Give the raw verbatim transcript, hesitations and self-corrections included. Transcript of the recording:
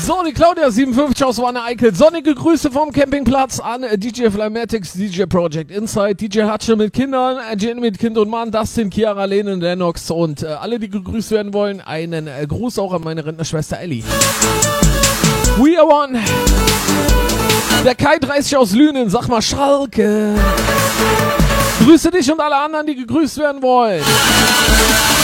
So, die Claudia siebenundfünfzig aus Wanne Eickel. Sonnige Grüße vom Campingplatz an äh, D J Flymatics, D J Project Inside, D J Hatsche mit Kindern, äh, Jenny mit Kind und Mann, Dustin, Chiara, Lenen, Lennox und äh, alle, die gegrüßt werden wollen. Einen äh, Gruß auch an meine Rentnerschwester Ellie. We are one. Der Kai dreißig aus Lünen, sag mal Schalke. Grüße dich und alle anderen, die gegrüßt werden wollen.